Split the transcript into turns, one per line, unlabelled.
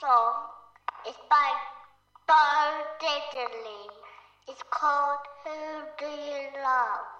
song is by Bo Diddley. It's called Who Do You Love?